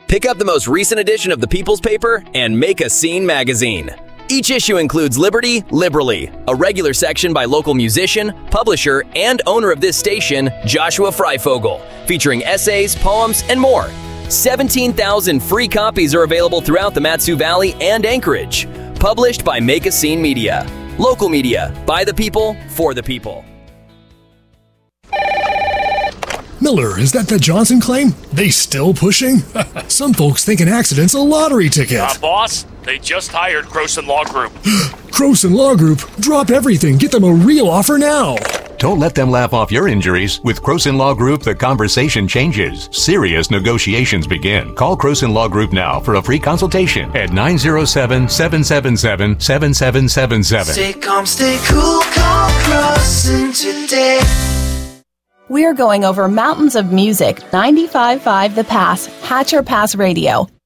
Pick up the most recent edition of the People's Paper and Make a Scene magazine. Each issue includes Liberty Liberally, a regular section by local musician, publisher, and owner of this station, Joshua Freifogel, featuring essays, poems, and more. 17,000 free copies are available throughout the Mat-Su Valley and Anchorage. Published by Make a Scene Media. Local media, by the people, for the people. Miller, is that the Johnson claim? They still pushing? Some folks think an accident's a lottery ticket. Boss, they just hired Croson Law Group. Croson Law Group? Drop everything. Get them a real offer now. Don't let them laugh off your injuries. With Croson Law Group, the conversation changes. Serious negotiations begin. Call Croson Law Group now for a free consultation at 907-777-7777. Stay calm, stay cool, call Croson today. We're going over mountains of music. 95.5 The Pass, Hatcher Pass Radio.